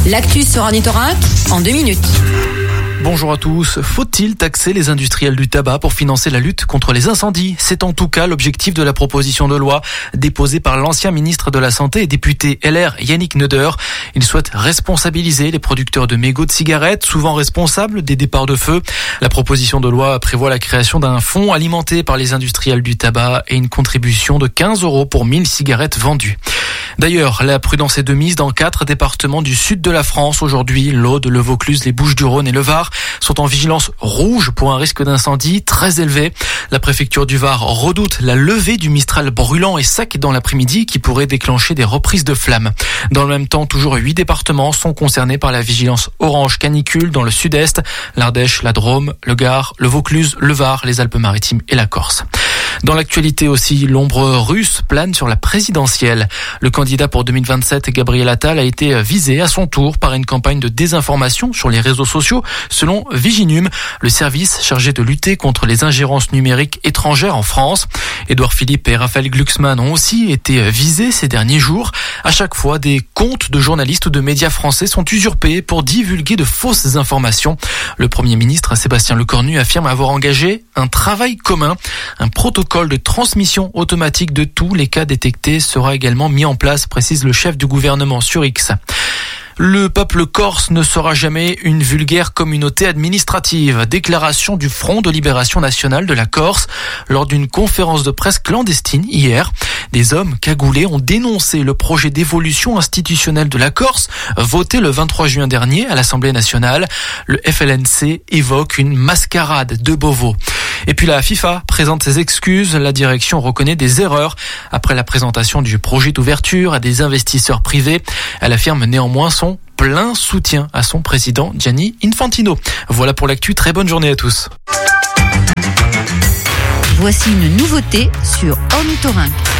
L'actu sur Ornithorynque en 2 minutes. Bonjour à tous. Faut-il taxer les industriels du tabac pour financer la lutte contre les incendies ? C'est en tout cas l'objectif de la proposition de loi déposée par l'ancien ministre de la Santé et député LR Yannick Neuder. Il souhaite responsabiliser les producteurs de mégots de cigarettes, souvent responsables des départs de feu. La proposition de loi prévoit la création d'un fonds alimenté par les industriels du tabac et une contribution de 15 € pour 1000 cigarettes vendues. D'ailleurs, la prudence est de mise dans 4 départements du sud de la France. Aujourd'hui, l'Aude, le Vaucluse, les Bouches-du-Rhône et le Var sont en vigilance rouge pour un risque d'incendie très élevé. La préfecture du Var redoute la levée du Mistral brûlant et sec dans l'après-midi qui pourrait déclencher des reprises de flammes. Dans le même temps, toujours 8 départements sont concernés par la vigilance orange canicule dans le sud-est, l'Ardèche, la Drôme, le Gard, le Vaucluse, le Var, les Alpes-Maritimes et la Corse. Dans l'actualité aussi, l'ombre russe plane sur la présidentielle. Le candidat pour 2027, Gabriel Attal, a été visé à son tour par une campagne de désinformation sur les réseaux sociaux, selon Viginum, le service chargé de lutter contre les ingérences numériques étrangères en France. Édouard Philippe et Raphaël Glucksmann ont aussi été visés ces derniers jours. À chaque fois, des comptes de journalistes ou de médias français sont usurpés pour divulguer de fausses informations. Le Premier ministre, Sébastien Lecornu, affirme avoir engagé un travail commun. Un protocole de transmission automatique de tous les cas détectés sera également mis en place, précise le chef du gouvernement sur X. Le peuple corse ne sera jamais une vulgaire communauté administrative. Déclaration du Front de Libération Nationale de la Corse lors d'une conférence de presse clandestine hier. Des hommes cagoulés ont dénoncé le projet d'évolution institutionnelle de la Corse, voté le 23 juin dernier à l'Assemblée nationale. Le FLNC évoque une mascarade de Beauvau. Et puis la FIFA présente ses excuses. La direction reconnaît des erreurs après la présentation du projet d'ouverture à des investisseurs privés. Elle affirme néanmoins son plein soutien à son président Gianni Infantino. Voilà pour l'actu, très bonne journée à tous. Voici une nouveauté sur Ornithorynque.